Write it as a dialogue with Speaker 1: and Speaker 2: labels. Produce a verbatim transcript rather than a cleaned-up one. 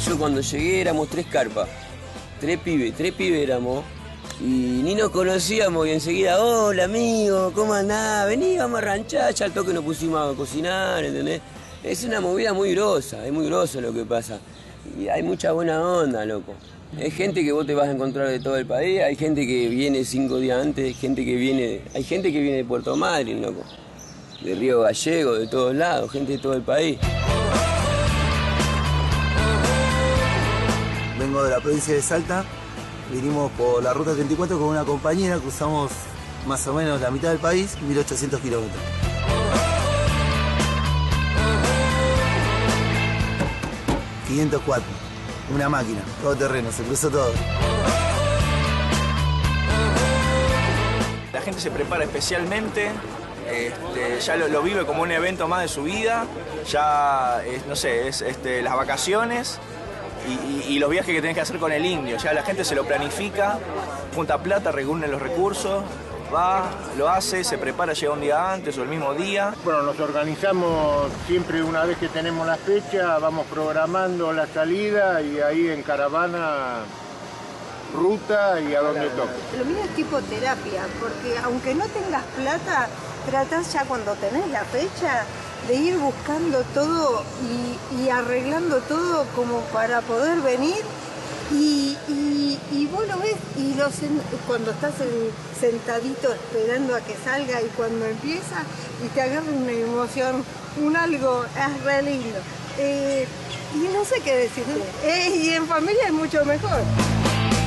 Speaker 1: yo cuando llegué éramos tres carpas, tres pibes, tres pibes éramos, y ni nos conocíamos y enseguida, hola amigo, ¿cómo andás? Vení, vamos a ranchar, ya al toque nos pusimos a cocinar, ¿entendés? Es una movida muy grosa, es muy groso lo que pasa. Y hay mucha buena onda, loco. Hay gente que vos te vas a encontrar de todo el país, hay gente que viene cinco días antes, hay gente que viene, hay gente que viene de Puerto Madryn, loco. De Río Gallego, de todos lados, gente de todo el país.
Speaker 2: Vengo de la provincia de Salta, vinimos por la ruta treinta y cuatro con una compañera, cruzamos más o menos la mitad del país, mil ochocientos kilómetros. quinientos cuatro, una máquina, todo terreno, se cruzó todo.
Speaker 3: La gente se prepara especialmente, este, ya lo, lo vive como un evento más de su vida, ya, es, no sé, es este, las vacaciones y, y, y los viajes que tenés que hacer con el indio, ya la gente se lo planifica, junta plata, reúne los recursos, va, lo hace, se prepara, llega un día antes o el mismo día.
Speaker 4: Bueno, nos organizamos siempre una vez que tenemos la fecha, vamos programando la salida y ahí en caravana, ruta y a donde toque.
Speaker 5: Lo mío es tipo terapia, porque aunque no tengas plata, tratás ya cuando tenés la fecha de ir buscando todo y, y arreglando todo como para poder venir. Y, y, y vos lo ves y lo sen, cuando estás en, sentadito esperando a que salga y cuando empieza y te agarra una emoción, un algo, es re lindo. Eh, y no sé qué decirte. Eh, y en familia es mucho mejor.